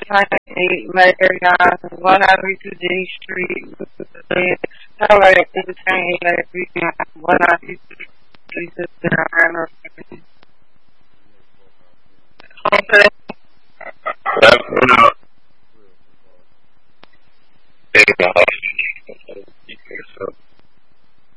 later, guys. 192 D Street. Hello, entertain every 192 Street. Okay. That's what